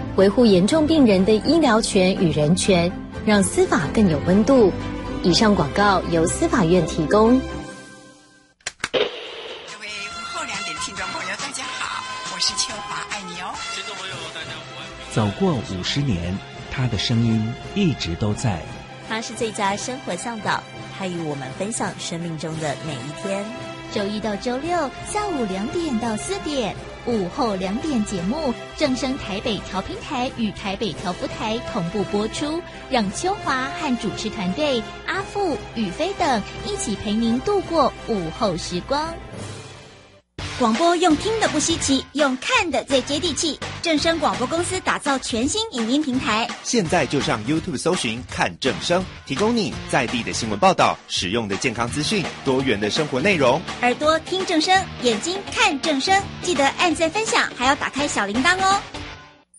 维护严重病人的医疗权与人权，让司法更有温度。以上广告由司法院提供。 各位午后2点听众朋友，大家好，我是秋华，爱你哦。 听众朋友，大家午安。 走过50年，他的声音一直都在。 他是最佳生活向导，他与我们分享生命中的每一天。 周一到周六下午2点到4点，午后2点节目正声台北调频台与台北调布台同步播出，让秋华和主持团队阿富、宇飞等一起陪您度过午后时光。 广播用听的不稀奇，用看的最接地气。正声广播公司打造全新影音平台， 现在就上 YouTube 搜寻看正声，提供你在地的新闻报道、实用的健康资讯、多元的生活内容。 耳朵听正声，眼睛看正声，记得按赞分享，还要打开小铃铛哦。